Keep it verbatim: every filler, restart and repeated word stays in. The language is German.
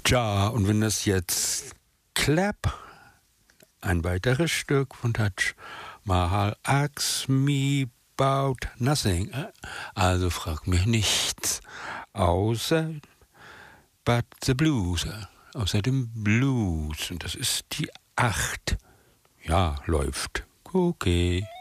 Tja, und wenn das jetzt Clap, ein weiteres Stück von Taj Mahal, Ask Me About Nothing, also frag mich nichts, außer But the Blues, außer dem Blues. Und das ist die acht. Ja, läuft. Okay.